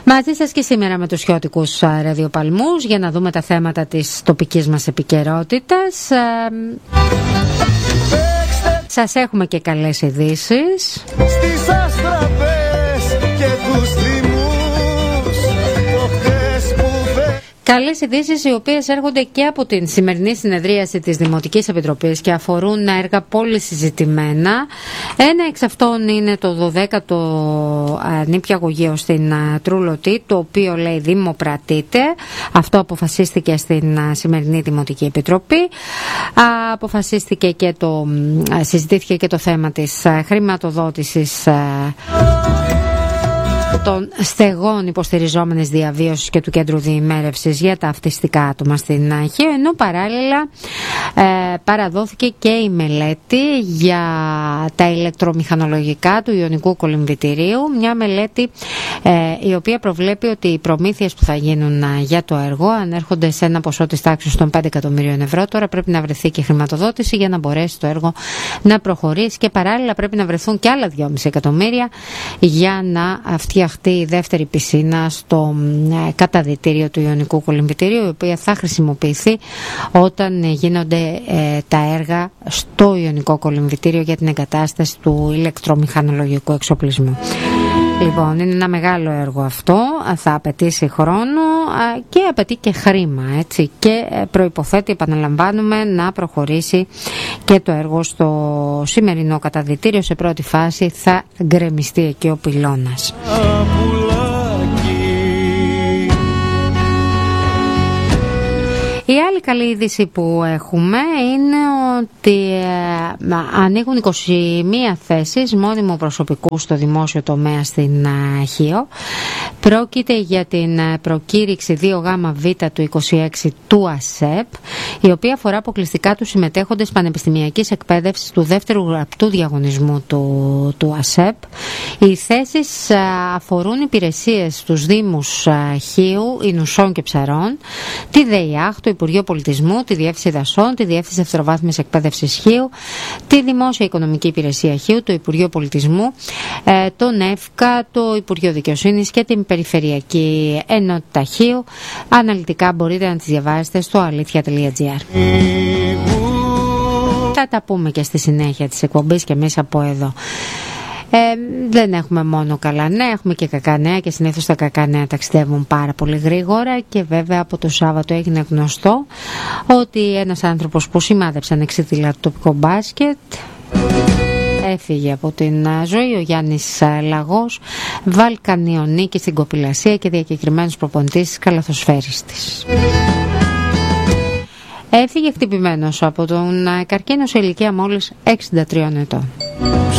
Μαζί σας και σήμερα με τους χιώτικους ραδιοπαλμούς για να δούμε τα θέματα της τοπικής μας επικαιρότητας. Σας έχουμε και καλές ειδήσεις. Στις αστραπές και τους θυμούς, το χτες που καλές ειδήσεις οι οποίες έρχονται και από την σημερινή συνεδρίαση της Δημοτικής Επιτροπής και αφορούν έργα πολύ συζητημένα. Ένα εξ αυτών είναι το 12ο νηπιαγωγείο στην Τρούλωτη, το οποίο λέει δημοπρατείται. Αυτό αποφασίστηκε στην σημερινή Δημοτική Επιτροπή. Συζητήθηκε και το θέμα της χρηματοδότησης των στεγών υποστηριζόμενης διαβίωσης και του κέντρου διημέρευσης για τα αυτιστικά άτομα στην Χίο, ενώ παράλληλα παραδόθηκε και η μελέτη για τα ηλεκτρομηχανολογικά του Ιωνικού Κολυμβητηρίου, μια μελέτη η οποία προβλέπει ότι οι προμήθειες που θα γίνουν για το έργο ανέρχονται σε ένα ποσό της τάξης των 5 εκατομμυρίων ευρώ. Τώρα πρέπει να βρεθεί και χρηματοδότηση για να μπορέσει το έργο να προχωρήσει και παράλληλα πρέπει να βρεθούν και άλλα 2,5 εκατομμύρια για να φτιαχτεί η δεύτερη πισίνα στο καταδυτήριο του Ιωνικού Κολυμβητηρίου, η οποία θα χρησιμοποιηθεί όταν γίνονται τα έργα στο Ιωνικό Κολυμβητήριο για την εγκατάσταση του ηλεκτρομηχανολογικού εξοπλισμού. Λοιπόν, είναι ένα μεγάλο έργο αυτό, θα απαιτήσει χρόνο και απαιτεί και χρήμα, έτσι, και προϋποθέτει, επαναλαμβάνουμε, να προχωρήσει και το έργο στο σημερινό καταδυτήριο. Σε πρώτη φάση θα γκρεμιστεί εκεί ο πυλώνας. Η άλλη καλή είδηση που έχουμε είναι ότι ανοίγουν 21 θέσεις μόνιμου προσωπικού στο δημόσιο τομέα στην Χίο. Πρόκειται για την προκήρυξη 2Γ-Β του 26 του ΑΣΕΠ, η οποία αφορά αποκλειστικά τους συμμετέχοντες πανεπιστημιακής εκπαίδευσης του δεύτερου γραπτού διαγωνισμού του ΑΣΕΠ. Οι θέσεις αφορούν υπηρεσίες στους Δήμους Χίου, Ινουσών και Ψαρών, τη ΔΕΙΑΧ, το Υπουργείο Πολιτισμού, τη Διεύθυνση Δασών, τη Διεύθυνση Δευτεροβάθμιας Εκπαίδευσης Χίου, τη Δημόσια Οικονομική Υπηρεσία Χίου, το Υπουργείο Πολιτισμού, τον ΕΦΚΑ, το Υπουργείο Δικαιοσύνης και την Περιφερειακή Ενότητα Χίου. Αναλυτικά μπορείτε να τις διαβάσετε στο αλήθεια.gr. Θα τα πούμε και στη συνέχεια της εκπομπής και εμείς από εδώ. Δεν έχουμε μόνο καλά νέα, έχουμε και κακά νέα και συνήθως τα κακά νέα ταξιδεύουν πάρα πολύ γρήγορα και βέβαια από το Σάββατο έγινε γνωστό ότι ένας άνθρωπος που σημάδεψε ανεξίτηλα το τοπικό μπάσκετ έφυγε από την ζωή. Ο Γιάννης Λαγός, Βαλκανιονίκη στην κοπηλασία και διακεκριμένος προπονητής της καλαθοσφαίρης της. Έφυγε χτυπημένος από τον καρκίνο σε ηλικία μόλις 63 ετών.